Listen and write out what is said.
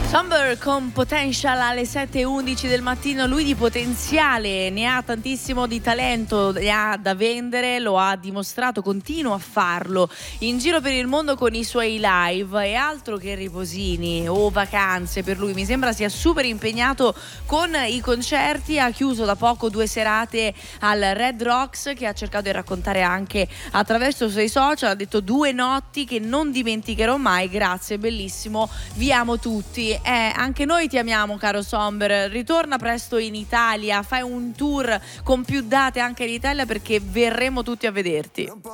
Somber con Potential alle 7:11 del mattino. Lui di potenziale ne ha tantissimo, di talento ne ha da vendere, lo ha dimostrato, continua a farlo in giro per il mondo con i suoi live. E altro che riposini o vacanze per lui, mi sembra sia super impegnato con i concerti. Ha chiuso da poco 2 serate al Red Rocks, che ha cercato di raccontare anche attraverso i suoi social. Ha detto: 2 notti che non dimenticherò mai, grazie, bellissimo, vi amo tutti. Anche noi ti amiamo, caro Somber. Ritorna presto in Italia, fai un tour con più date anche in Italia, perché verremo tutti a vederti.